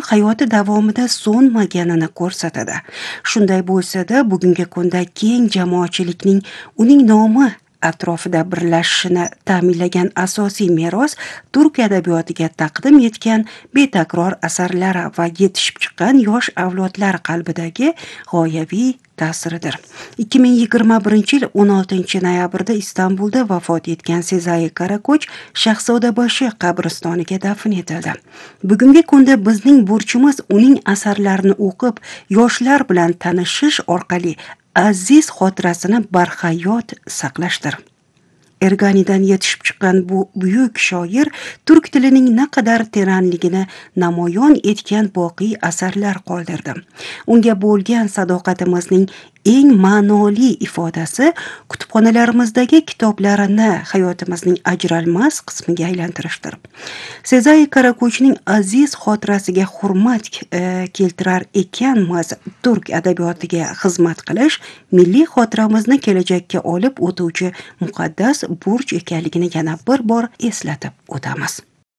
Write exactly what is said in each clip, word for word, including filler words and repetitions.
hayoti davomida so'nmaganini ko'rsatadi. Shunday bo'lsa-da, bugungi kunda keng jamoatchilikning uning nomi atrofida birlashishini ta'minlagan asosiy meros turk adabiyotiga taqdim etgan betakror asarlari va yetishib chiqqan yosh avlodlar qalbidagi g'oyaviy ta'siridir. ikki ming yigirma birinchi yil o'n oltinchi noyabrda Istanbulda vafot etgan Sezai Karako'ch Shahzodaboshi qabristoniga dafn etildi. Bugungi kunda bizning burchimiz uning asarlarini o'qib, yoshlar bilan tanishish orqali aziz xotirasini barhayot saqlashdir. Erganidan yetishib chiqqan bu buyuk shoir turk tilining naqadar teranligini namoyon etgan boqiy asarlar qoldirdi. Unga bo'lgan sadoqatimizning eng ma'noli ifodasi kutubxonalarimizdagi kitoblarini hayotimizning ajralmas qismiga aylantirishdir. Sezai Karako'chning aziz xotirasiga hurmat e, keltirar ekanmiz. Turk adabiyotiga xizmat qilish milliy xotiramizni kelajakka olib o'tuvchi muqaddas burch ekanligini yana bir bor eslatib o'tamiz.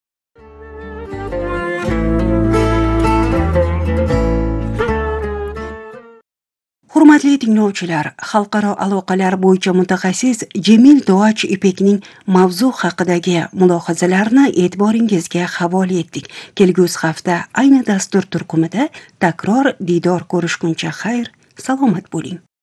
Hurmatli tinglovchilar, xalqaro aloqalar bo'yicha mutaxassis Jamil Doach Ipekning mavzu haqidagi mulohazalarini e'tiboringizga havola etdik. Kelgusi hafta ayni dastur turkumida takror diydor ko'rishguncha xayr, salomat bo'ling.